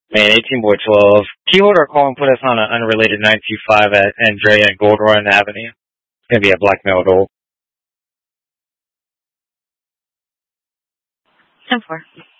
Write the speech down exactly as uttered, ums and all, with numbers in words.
Man, eighteen boy twelve. Key holder call and put us on an unrelated nine two five at Andrea and Gold Run Avenue. It's gonna be a blackmail goal. ten four.